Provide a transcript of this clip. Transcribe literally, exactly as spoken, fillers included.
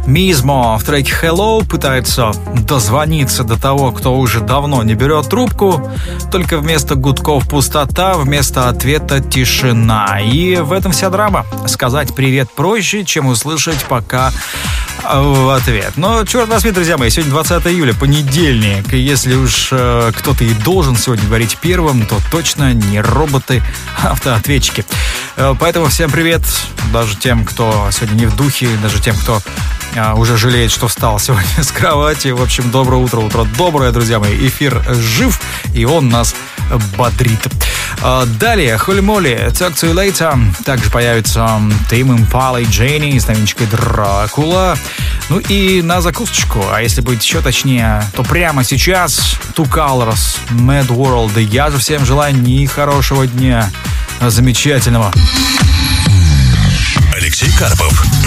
Мизмо в треке Hello пытается дозвониться до того, кто уже давно не берет трубку. Только вместо гудков пустота, вместо ответа тишина. И в этом вся драма. Сказать привет проще, чем услышать пока в ответ. Но черт возьми, друзья мои, сегодня двадцатое июля, понедельник. И если уж э, кто-то и должен сегодня говорить первым, то точно не роботы, а автоответчики. Э, поэтому всем привет, даже тем, кто сегодня не в духе, даже тем, кто э, уже жалеет, что встал сегодня с кровати. В общем, доброе утро, утро доброе, друзья мои. Эфир жив, и он нас бодрит. Э, далее, Holy Moly, Talk to You Later. Также появится Tame Impala и Дженни с новиночкой Дракула. Ну и на закусочку, а если быть еще точнее, то прямо сейчас Two Colors, Mad World. Я же всем желаю нехорошего дня, замечательного. Алексей Карпов,